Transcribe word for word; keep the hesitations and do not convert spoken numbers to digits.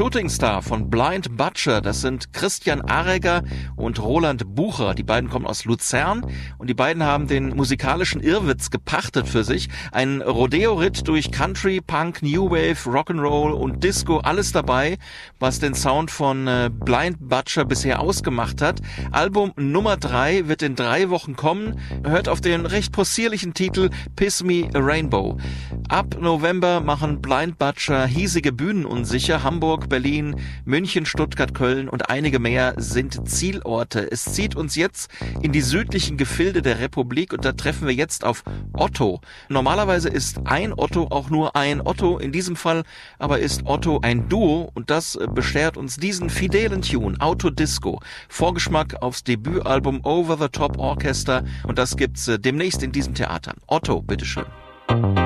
Shooting Star von Blind Butcher, das sind Christian Areger und Roland Bucher. Die beiden kommen aus Luzern und die beiden haben den musikalischen Irrwitz gepachtet für sich. Ein Rodeo-Ritt durch Country, Punk, New Wave, Rock'n'Roll und Disco, alles dabei, was den Sound von äh, Blind Butcher bisher ausgemacht hat. Album Nummer drei wird in drei Wochen kommen. Hört auf den recht possierlichen Titel Piss Me a Rainbow. Ab November machen Blind Butcher hiesige Bühnen unsicher. Hamburg, Berlin, München, Stuttgart, Köln und einige mehr sind Zielorte. Es zieht uns jetzt in die südlichen Gefilde der Republik und da treffen wir jetzt auf Otto. Normalerweise ist ein Otto auch nur ein Otto. In diesem Fall aber ist Otto ein Duo und das beschert uns diesen fidelen Tune, Auto Disco. Vorgeschmack aufs Debütalbum Over the Top Orchestra und das gibt's demnächst in diesem Theater. Otto, bitteschön.